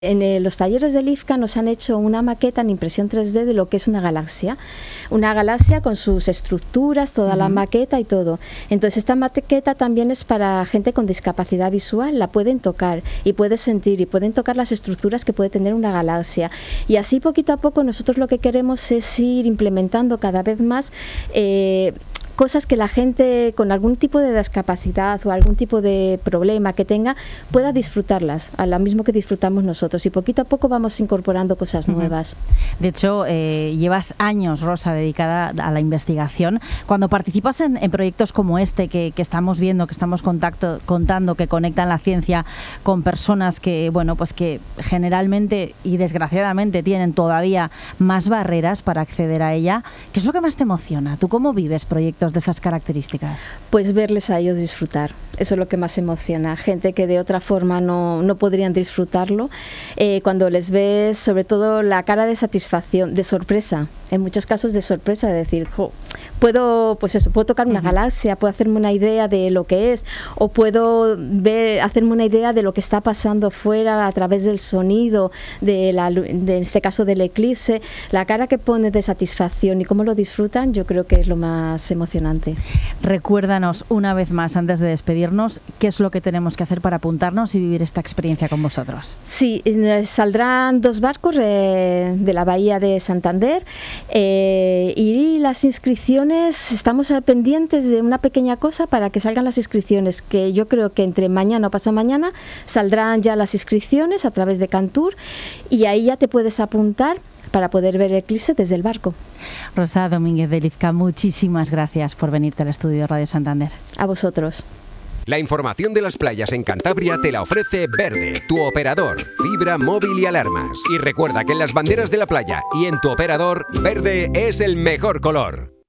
En los talleres del IFCA nos han hecho una maqueta en impresión 3D de lo que es una galaxia con sus estructuras, toda la maqueta y todo. Entonces esta maqueta también es para gente con discapacidad visual, la pueden tocar y pueden sentir y pueden tocar las estructuras que puede tener una galaxia. Y así poquito a poco nosotros lo que queremos es ir implementando cada vez más cosas que la gente con algún tipo de discapacidad o algún tipo de problema que tenga pueda disfrutarlas, a lo mismo que disfrutamos nosotros, y poquito a poco vamos incorporando cosas nuevas. De hecho, llevas años, Rosa, dedicada a la investigación. Cuando participas en proyectos como este que estamos viendo, que estamos contando, que conectan la ciencia con personas que, bueno, pues que generalmente y desgraciadamente tienen todavía más barreras para acceder a ella, ¿qué es lo que más te emociona? ¿Tú cómo vives proyectos de estas características? Pues verles a ellos disfrutar, eso es lo que más emociona. Gente que de otra forma no podrían disfrutarlo, cuando les ves sobre todo la cara de satisfacción, de sorpresa, en muchos casos de sorpresa, de decir, puedo tocar una galaxia, puedo hacerme una idea de lo que es, o puedo hacerme una idea de lo que está pasando fuera a través del sonido, en este caso del eclipse. La cara que pone de satisfacción y cómo lo disfrutan, yo creo que es lo más emocionante. Recuérdanos una vez más, antes de despedirnos, qué es lo que tenemos que hacer para apuntarnos y vivir esta experiencia con vosotros. Sí, saldrán 2 barcos de la bahía de Santander, y las inscripciones, estamos pendientes de una pequeña cosa para que salgan las inscripciones, que yo creo que entre mañana o pasado mañana saldrán ya las inscripciones a través de Cantur, y ahí ya te puedes apuntar para poder ver el eclipse desde el barco. Rosa Domínguez del IFCA, muchísimas gracias por venirte al estudio Radio Santander. A vosotros. La información de las playas en Cantabria te la ofrece Verde, tu operador, fibra, móvil y alarmas. Y recuerda que en las banderas de la playa y en tu operador, verde es el mejor color.